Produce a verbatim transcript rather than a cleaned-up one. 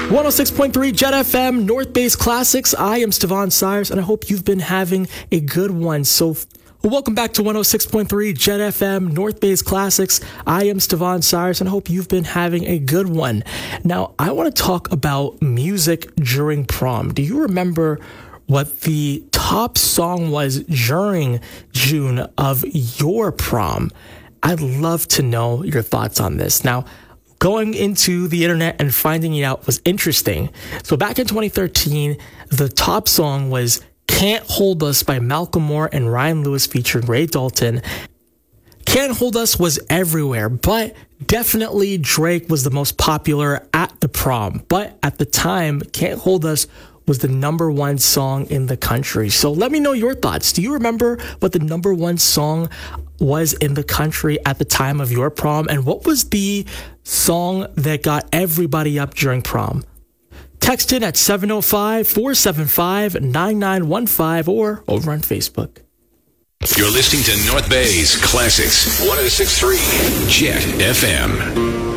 one oh six point three Jet F M, North Base Classics. I am Stevan Cyrus, and I hope you've been having a good one. So, welcome back to one oh six point three Jet F M, North Base Classics. I am Stevan Cyrus, and I hope you've been having a good one. Now, I want to talk about music during prom. Do you remember what the top song was during June of your prom? I'd love to know your thoughts on this. Now, going into the internet and finding it out was interesting. So back in twenty thirteen, the top song was Can't Hold Us by Malcolm Moore and Ryan Lewis featuring Ray Dalton. Can't Hold Us was everywhere, but definitely Drake was the most popular at the prom. But at the time, Can't Hold Us was the number one song in the country. So let me know your thoughts. Do you remember what the number one song was in the country at the time of your prom? And what was the song that got everybody up during prom? Text in at seven oh five, four seven five, nine nine one five or over on Facebook. You're listening to North Bay's Classics, one oh six point three Jet F M.